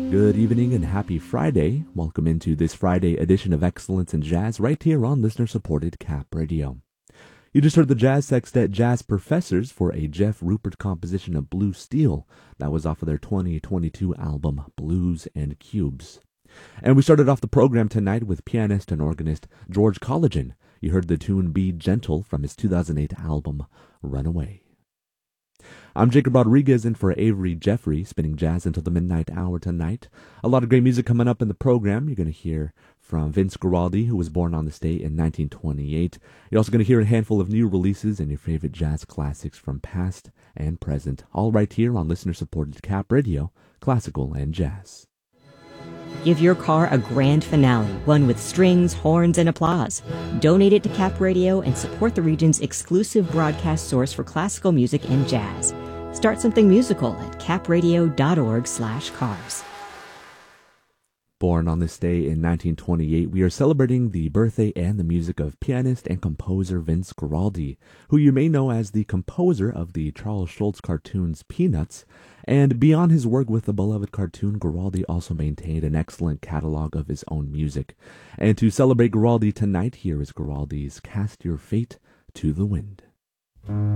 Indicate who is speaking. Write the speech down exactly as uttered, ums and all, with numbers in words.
Speaker 1: Good evening and happy Friday. Welcome into this Friday edition of Excellence in Jazz right here on listener-supported Cap Radio. You just heard the Jazz Sextet Jazz Professors for a Jeff Rupert composition of Blue Steel. That was off of their twenty twenty-two album, Blues and Cubes. And we started off the program tonight with pianist and organist George Colligan. You heard the tune Be Gentle from his two thousand eight album, Runaway. I'm Jacob Rodriguez in for Avery Jeffrey, spinning jazz until the midnight hour tonight. A lot of great music coming up in the program. You're going to hear from Vince Guaraldi, who was born on this day in nineteen twenty-eight. You're also going to hear a handful of new releases and your favorite jazz classics from past and present, all right here on listener-supported Cap Radio, classical and jazz.
Speaker 2: Give your car a grand finale, one with strings, horns, and applause. Donate it to Cap Radio and support the region's exclusive broadcast source for classical music and jazz. Start something musical at capradio.org slash cars.
Speaker 1: Born on this day in nineteen twenty-eight, we are celebrating the birthday and the music of pianist and composer Vince Guaraldi, who you may know as the composer of the Charles Schulz cartoons Peanuts. And beyond his work with the beloved cartoon, Guaraldi also maintained an excellent catalog of his own music. And to celebrate Guaraldi tonight, here is Guaraldi's Cast Your Fate to the Wind.